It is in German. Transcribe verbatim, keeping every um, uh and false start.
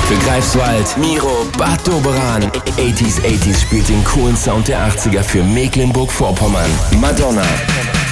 Für Greifswald, Miro, Bad Doberan. achtziger achtziger spielt den coolen Sound der achtziger für Mecklenburg-Vorpommern. Madonna.